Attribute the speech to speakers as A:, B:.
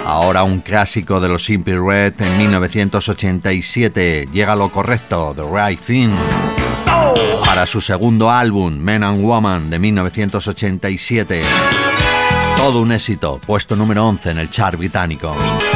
A: Ahora un clásico de los Simply Red en 1987. Llega lo correcto, The Right Thing. Para su segundo álbum, Men and Woman, de 1987. Todo un éxito, puesto número 11 en el chart británico.